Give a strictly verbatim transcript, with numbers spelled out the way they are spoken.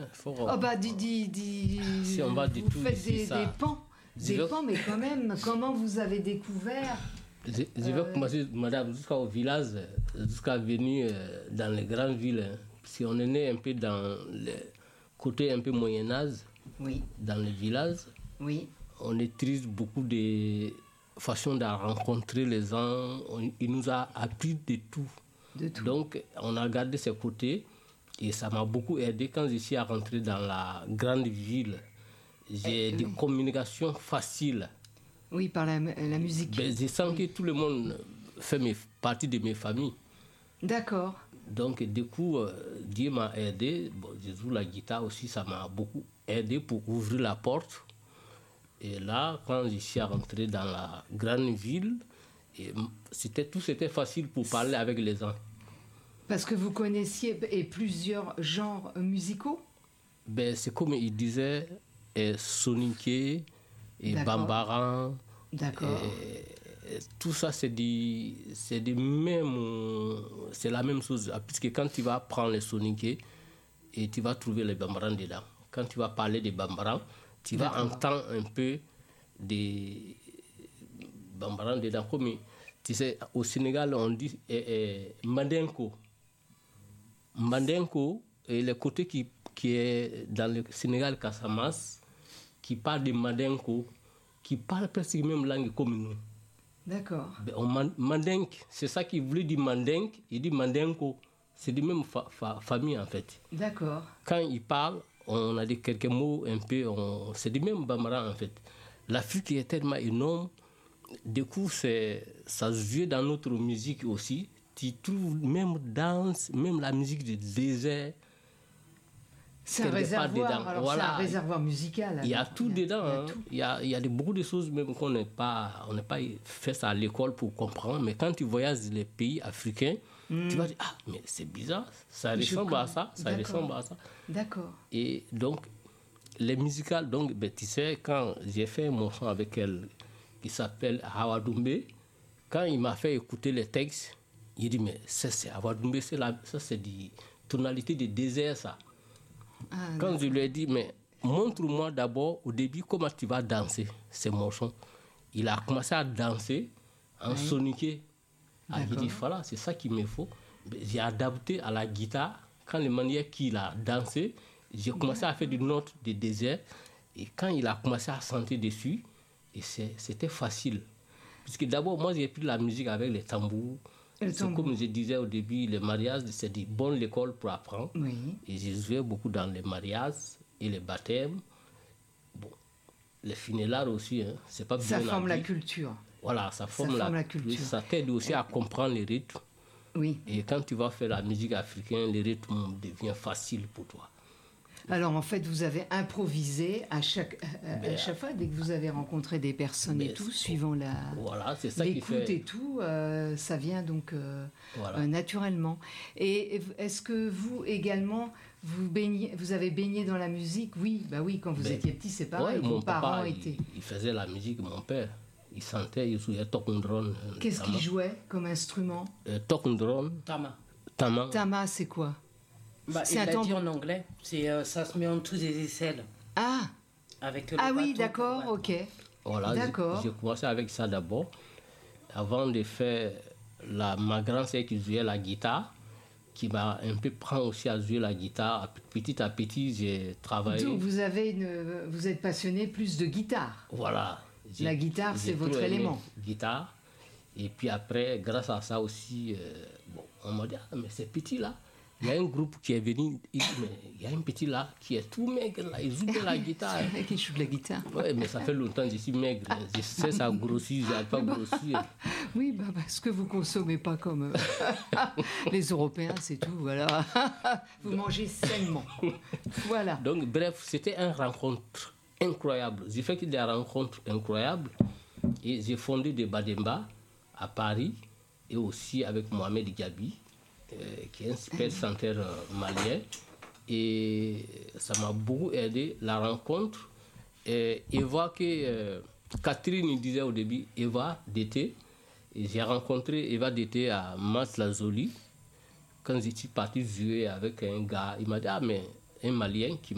Faut... Oh bah, dis, dis, dis... Si on va du vous tout faites ici, des, ça... des pans, des veux... pans, mais quand même, comment vous avez découvert? Je, je vais euh... commencer, madame, jusqu'au village, jusqu'à venir dans les grandes villes. Si on est né un peu dans le côté un peu Moyen-Âge, oui. dans les villages, oui. on utilise beaucoup de façons de rencontrer les gens. On, il nous a appris de tout. de tout. Donc, on a gardé ces côtés et ça m'a beaucoup aidé quand je suis rentré dans la grande ville. J'ai eh, des oui. communications faciles. Oui, par la, la musique. Ben, je sens oui. que tout le monde fait mes, partie de mes familles. D'accord. Donc, du coup, euh, Dieu m'a aidé. Bon, je joue la guitare aussi, ça m'a beaucoup aidé pour ouvrir la porte. Et là, quand je suis rentré dans la grande ville, et c'était, tout c'était facile pour parler avec les gens. Parce que vous connaissiez et plusieurs genres musicaux? Ben, c'est comme il disait, et soninké, et bambara. D'accord. Et, et, tout ça, c'est, du, c'est, du même, c'est la même chose. Puisque quand tu vas prendre les soninké, et tu vas trouver les bambarans dedans. Quand tu vas parler des bambarans, tu vas D'accord. entendre un peu des bambarans dedans. Comme tu sais, au Sénégal, on dit eh, eh, Mandenko. Mandenko est le côté qui, qui est dans le Sénégal, Casamance, qui parle de Mandenko, qui parle presque la même langue comme nous. D'accord. Ben, Mandenk, c'est ça qui voulait dire Mandenk, il dit Mandenko. C'est de même fa- fa- famille en fait. D'accord. Quand il parle, on a dit quelques mots un peu, on, c'est du même bambara en fait. L'Afrique est tellement énorme, du coup c'est, ça se joue dans notre musique aussi. Tu trouves même danse, même la musique du désert. C'est un réservoir, alors voilà. C'est un réservoir musical. Il y a tout il y a, dedans. Il y a, hein. tout. il y a, il y a de, beaucoup de choses même qu'on n'est pas, on n'est pas fait ça à l'école pour comprendre. Mais quand tu voyages dans les pays africains, mm. tu vas dire, ah, mais c'est bizarre, ça ressemble à ça, ça D'accord. ressemble à ça. D'accord. Et donc, les musicales, donc, ben, tu sais, quand j'ai fait un morceau avec elle qui s'appelle Hawa Doumbé, quand il m'a fait écouter les textes, il dit, mais ça, c'est Hawa Doumbé, c'est la, ça, c'est des tonalités de désert, ça. Ah, quand je lui ai dit, mais montre-moi d'abord au début comment tu vas danser ces morceaux. Il a commencé à danser en oui. soniqué. Ah, il dit, voilà, c'est ça qu'il me faut. J'ai adapté à la guitare. Quand le manière qu'il a dansé, j'ai commencé à faire des notes de désert. Et quand il a commencé à chanter dessus, et c'est, c'était facile. Puisque d'abord, moi, j'ai pris la musique avec les tambours. C'est comme je disais au début, le mariage, c'est une bonne école pour apprendre. Oui. Et j'ai joué beaucoup dans les mariages et les baptêmes. Bon, les funérailles aussi, hein, c'est pas ça forme la culture. Voilà, ça forme, ça la, forme la culture. Ça t'aide aussi à comprendre les rythmes. Oui. Et quand tu vas faire la musique africaine, les rythmes deviennent faciles pour toi. Alors en fait, vous avez improvisé à chaque, à, à chaque fois dès que vous avez rencontré des personnes et tout, suivant la voilà, c'est ça l'écoute qui fait... et tout, euh, ça vient donc euh, voilà. euh, naturellement. Et est-ce que vous également, vous, baignez, vous avez baigné dans la musique? Oui, bah oui, quand vous ben, étiez petit, c'est pareil. Ouais, vos mon parents papa, étaient... il, il faisait la musique, mon père. Il chantait, il jouait tokundron. Qu'est-ce qu'il jouait comme instrument? euh, Tokundron. Tama. Tama. Tama, c'est quoi? Bah, il l'a dit en anglais, c'est, euh, ça se met en dessous des aisselles. Ah, avec le ah oui, d'accord, ok. Voilà, d'accord. J'ai, j'ai commencé avec ça d'abord. Avant de faire la, ma grande sœur qui jouait la guitare, qui m'a un peu pris aussi à jouer la guitare. Petit à petit, j'ai travaillé. Donc vous, avez une, vous êtes passionné plus de guitare. Voilà. J'ai, la guitare, c'est votre élément. Guitare. Et puis après, grâce à ça aussi, euh, bon, on m'a dit, ah, mais c'est petit là. Il y a un groupe qui est venu, il dit, mais il y a un petit là qui est tout maigre là, il joue de la guitare. C'est vrai qu'il joue de la guitare. Oui, mais ça fait longtemps que je suis maigre. Je sais, ça grossit, je n'ai pas grossi. Oui, bah, parce que vous ne consommez pas comme les Européens, c'est tout, voilà. Vous mangez sainement. Voilà. Donc, bref, c'était une rencontre incroyable. J'ai fait des rencontres incroyables et j'ai fondé des Bademba à Paris et aussi avec Mohamed Gabi. Euh, qui est un super chanteur euh, malien, et ça m'a beaucoup aidé, la rencontre. Et Eva, que euh, Catherine disait au début, Eva d'été, et j'ai rencontré Eva d'été à Mas-la-Jolie, quand j'étais parti jouer avec un gars, il m'a dit, ah mais un Malien qui